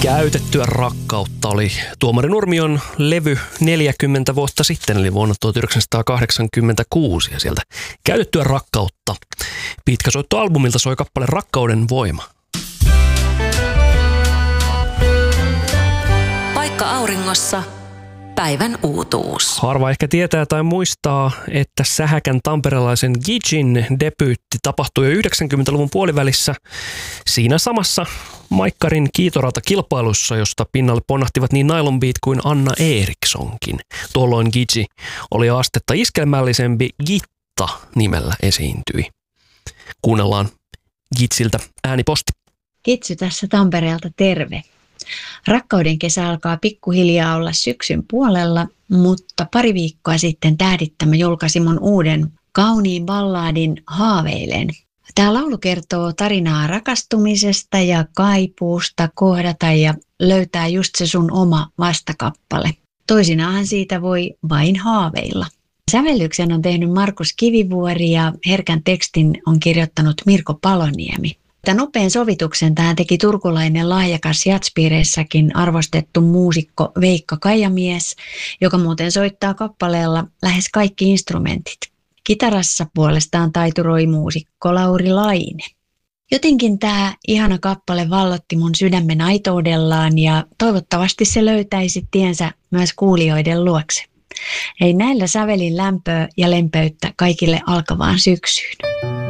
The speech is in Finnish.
Käytettyä rakkautta oli Tuomari Nurmion levy 40 vuotta sitten, eli vuonna 1986. Ja sieltä Käytettyä rakkautta pitkäsoittoalbumilta soi kappale Rakkauden voima. Paikka auringossa. Päivän uutuus. Harva ehkä tietää tai muistaa, että sähäkän tamperelaisen Gigin debyytti tapahtui jo 90-luvun puolivälissä siinä samassa Maikkarin kiitorautakilpailussa, josta pinnalle ponnahtivat niin Nylon Beat kuin Anna Erikssonkin. Tuolloin Gigi oli astetta iskelmällisempi, Gitta nimellä esiintyi. Kuunnellaan Gitsiltä ääniposti. Gitsy tässä Tampereelta, terve. Rakkauden kesä alkaa pikkuhiljaa olla syksyn puolella, mutta pari viikkoa sitten Tähdittämä julkaisi mun uuden kauniin ballaadin Haaveilen. Tämä laulu kertoo tarinaa rakastumisesta ja kaipuusta kohdata ja löytää just se sun oma vastakappale. Toisinaan siitä voi vain haaveilla. Sävellyksen on tehnyt Markus Kivivuori ja herkän tekstin on kirjoittanut Mirko Paloniemi. Tämän nopean sovituksen tähän teki turkulainen lahjakas jatspiireissäkin arvostettu muusikko Veikka Kaijamies, joka muuten soittaa kappaleella lähes kaikki instrumentit. Kitarassa puolestaan taituroi muusikko Lauri Laine. Jotenkin tämä ihana kappale vallotti mun sydämen aitoudellaan ja toivottavasti se löytäisi tiensä myös kuulijoiden luokse. Hei, näillä sävelin lämpöä ja lempeyttä kaikille alkavaan syksyyn.